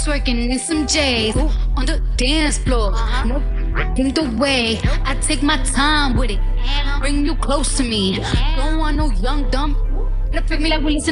twerking in some J's on the dance floor. No in the way, I take my time with it. Bring you close to me. Don't want no young dumb. Look at me like we listen.